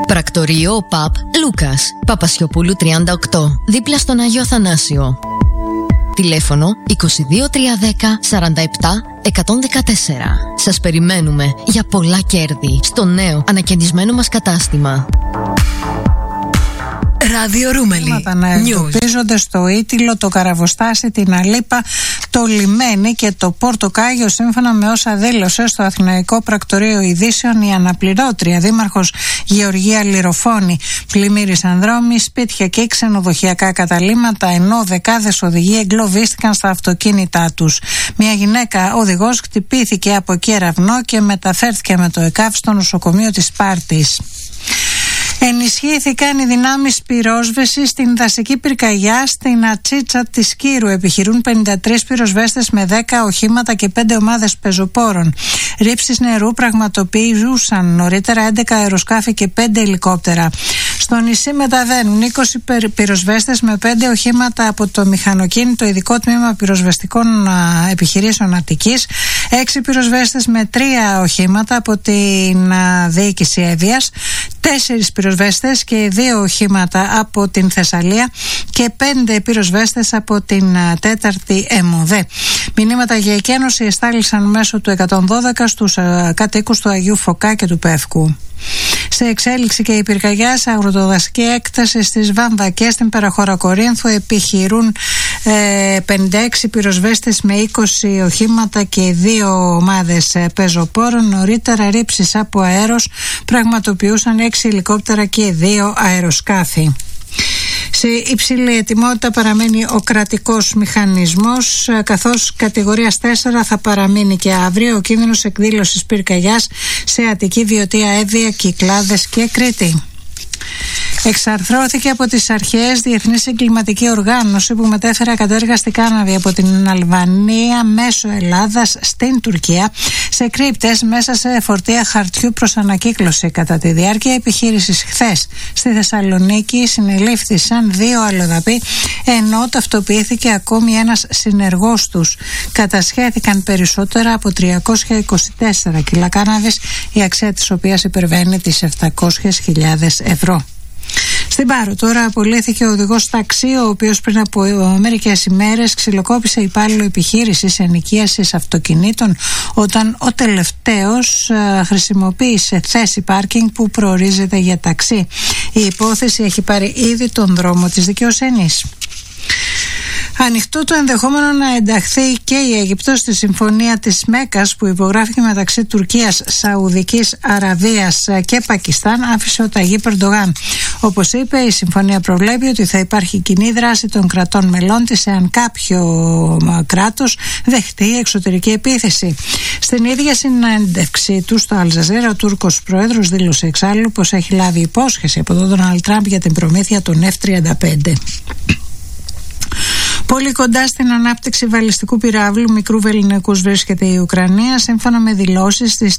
Πρακτορείο ΠΑΠ Λούκας, Παπασιοπούλου 38, δίπλα στον Άγιο Αθανάσιο. Τηλέφωνο 22310 47 114. Σας περιμένουμε για πολλά κέρδη στο νέο ανακαινισμένο μας κατάστημα. Ράδιο Ρούμελι. Να εντοπίζονται στο Ήτυλο, το Καραβοστάσι, την Αλίπα, το Λιμένη και το Πόρτο Κάγιο, σύμφωνα με όσα δήλωσε στο Αθηναϊκό Πρακτορείο Ειδήσεων η αναπληρώτρια δήμαρχος Γεωργία Λυροφώνη. Πλημμύρισαν δρόμοι, σπίτια και ξενοδοχειακά καταλύματα, ενώ δεκάδες οδηγοί εγκλωβίστηκαν στα αυτοκίνητά τους. Μια γυναίκα οδηγός χτυπήθηκε από κεραυνό και μεταφέρθηκε με το ΕΚΑΒ στο νοσοκομείο της Σπάρτης. Ενισχύθηκαν οι δυνάμεις πυρόσβεσης στην δασική πυρκαγιά στην Ατσίτσα της Κύρου. Επιχειρούν 53 πυροσβέστες με 10 οχήματα και 5 ομάδες πεζοπόρων. Ρήψεις νερού πραγματοποιούσαν νωρίτερα 11 αεροσκάφη και 5 ελικόπτερα. Στο νησί μεταβαίνουν 20 πυροσβέστες με 5 οχήματα από το μηχανοκίνητο ειδικό τμήμα πυροσβεστικών επιχειρήσεων Αττικής, 6 πυροσβέστες με 3 οχήματα από την διοίκηση Εύβοιας, 4 πυροσβέστες και 2 οχήματα από την Θεσσαλία και 5 πυροσβέστες από την 4η ΕΜΟΔΕ. Μηνύματα για εκένωση εστάλησαν μέσω του 112 στους κατοίκους του Αγίου Φωκά και του Πεύκου. Σε εξέλιξη και η πυρκαγιά σε αγροτοδασική έκταση στις Βαμβακές στην Περαχώρα Κορίνθου. Επιχειρούν 56 πυροσβέστες με 20 οχήματα και 2 ομάδες πεζοπόρων. Νωρίτερα ρήψεις από αέρος πραγματοποιούσαν 6 ελικόπτερα και 2 αεροσκάφη. Σε υψηλή ετοιμότητα παραμένει ο κρατικός μηχανισμός, καθώς κατηγορίας 4 θα παραμείνει και αύριο ο κίνδυνος εκδήλωσης πυρκαγιάς σε Αττική, Βιωτία, Εύβοια, Κυκλάδες και Κρήτη. Εξαρθρώθηκε από τις αρχές διεθνής εγκληματική οργάνωση που μετέφερε ακατέργαστη κάναβη από την Αλβανία μέσω Ελλάδας στην Τουρκία σε κρύπτες μέσα σε φορτία χαρτιού προς ανακύκλωση. Κατά τη διάρκεια επιχείρησης χθες στη Θεσσαλονίκη συνελήφθησαν 2 αλλοδαποί, ενώ ταυτοποιήθηκε ακόμη ένας συνεργός τους. Κατασχέθηκαν περισσότερα από 324 κιλά κάναβης, η αξία της οποίας υπερβαίνει τις 700.000 ευρώ. Στην Πάρο τώρα απολύθηκε ο οδηγός ταξί, ο οποίος πριν από μερικές ημέρες ξυλοκόπησε υπάλληλο επιχείρησης ενοικίασης αυτοκινήτων όταν ο τελευταίος χρησιμοποίησε θέση πάρκινγκ που προορίζεται για ταξί. Η υπόθεση έχει πάρει ήδη τον δρόμο της δικαιοσύνης. Ανοιχτό το ενδεχόμενο να ενταχθεί και η Αίγυπτος στη συμφωνία της Μέκας που υπογράφηκε μεταξύ Τουρκίας, Σαουδικής Αραβίας και Πακιστάν, άφησε ο Ταγίπ Ερντογάν. Όπως είπε, η συμφωνία προβλέπει ότι θα υπάρχει κοινή δράση των κρατών μελών της εάν κάποιο κράτος δεχτεί εξωτερική επίθεση. Στην ίδια συνέντευξή του στο Αλζαζίρα, ο Τούρκος πρόεδρος δήλωσε εξάλλου πως έχει λάβει υπόσχεση από τον Ντόναλντ Τραμπ για την προμήθεια των F-35. Πολύ κοντά στην ανάπτυξη βαλιστικού πυράβλου μικρού βεληνικούς βρίσκεται η Ουκρανία, σύμφωνα με δηλώσεις της